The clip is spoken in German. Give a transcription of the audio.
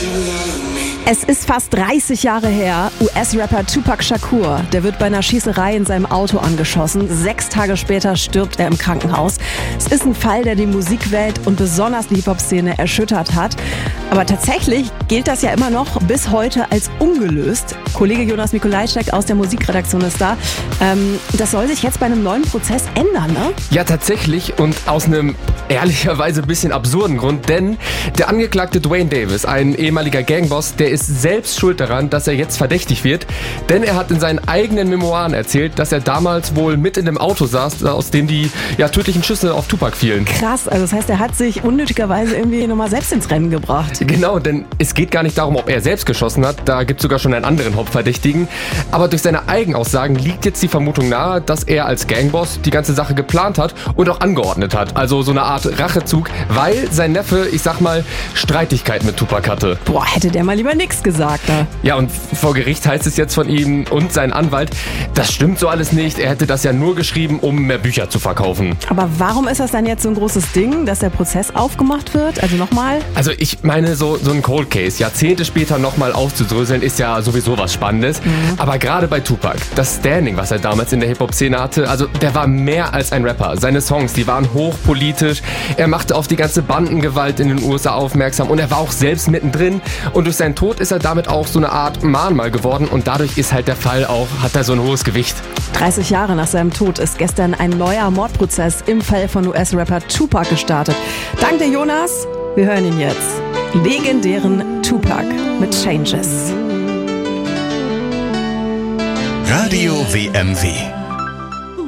Es ist fast 30 Jahre her. US-Rapper Tupac Shakur, der wird bei einer Schießerei in seinem Auto angeschossen. 6 Tage später stirbt er im Krankenhaus. Es ist ein Fall, der die Musikwelt und besonders die Hip-Hop-Szene erschüttert hat. Aber tatsächlich gilt das ja immer noch bis heute als ungelöst. Kollege Jonas Mikolajczyk aus der Musikredaktion ist da. Das soll sich jetzt bei einem neuen Prozess ändern, ne? Ja, tatsächlich, und aus einem ehrlicherweise ein bisschen absurden Grund, denn der Angeklagte Dwayne Davis, ein ehemaliger Gangboss, der ist selbst schuld daran, dass er jetzt verdächtig wird, denn er hat in seinen eigenen Memoiren erzählt, dass er damals wohl mit in dem Auto saß, aus dem die tödlichen Schüsse auf Tupac fielen. Krass, also das heißt, er hat sich unnötigerweise irgendwie nochmal selbst ins Rennen gebracht. Genau, denn es geht gar nicht darum, ob er selbst geschossen hat, da gibt es sogar schon einen anderen Hauptverdächtigen, aber durch seine Eigenaussagen liegt jetzt die Vermutung nahe, dass er als Gangboss die ganze Sache geplant hat und auch angeordnet hat, also so eine Art Rachezug, weil sein Neffe, ich sag mal, Streitigkeiten mit Tupac hatte. Boah, hätte der mal lieber nichts gesagt, ne? Ja, und vor Gericht heißt es jetzt von ihm und seinem Anwalt, das stimmt so alles nicht, er hätte das ja nur geschrieben, um mehr Bücher zu verkaufen. Aber warum ist das dann jetzt so ein großes Ding, dass der Prozess aufgemacht wird? Also nochmal? Also ich meine, so ein Cold Case, Jahrzehnte später nochmal aufzudröseln, ist ja sowieso was Spannendes. Aber gerade bei Tupac, das Standing, was er damals in der Hip-Hop-Szene hatte, also der war mehr als ein Rapper. Seine Songs, die waren hochpolitisch, er machte auf die ganze Bandengewalt in den USA aufmerksam und er war auch selbst mittendrin. Und durch seinen Tod ist er damit auch so eine Art Mahnmal geworden und dadurch ist halt der Fall auch, hat er so ein hohes Gewicht. 30 Jahre nach seinem Tod ist gestern ein neuer Mordprozess im Fall von US-Rapper Tupac gestartet. Dank dir, Jonas. Wir hören ihn jetzt. Legendären Tupac mit Changes. Radio WMW.